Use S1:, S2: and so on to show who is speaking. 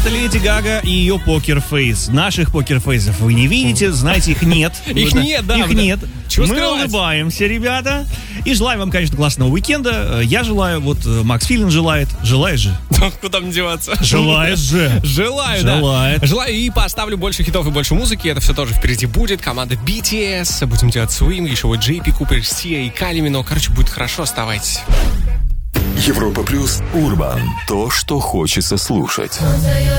S1: Леди Гага и ее покерфейс. Наших покерфейсов вы не видите, знаете, их нет.
S2: Их нет, да.
S1: Их нет.
S2: Чего
S1: Мы
S2: скрывать?
S1: улыбаемся, ребята. И желаем вам, конечно, классного уикенда. Я желаю, вот Макс Филин желает. Желаешь же?
S2: Куда мне деваться?
S1: Желаешь же.
S2: Желаю,
S1: Желает.
S2: да. Желаю и поставлю больше хитов и больше музыки. Это все тоже впереди будет. Команда BTS. Будем делать Swim. Еще вот JP Купер, Сия и Калимино. Короче, будет хорошо. Оставайтесь.
S3: Европа плюс Урбан. То, что хочется слушать.